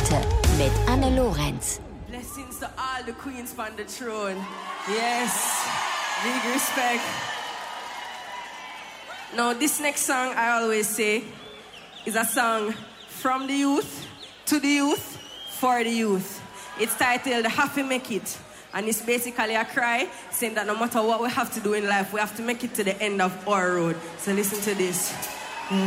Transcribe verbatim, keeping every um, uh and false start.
Worte mit Anne Lorenz. Blessings to all the queens on the throne. Yes, big respect. Now, this next song, I always say, is a song from the youth, to the youth, for the youth. It's titled Have to Make It. And it's basically a cry saying that no matter what we have to do in life, we have to make it to the end of our road. So listen to this.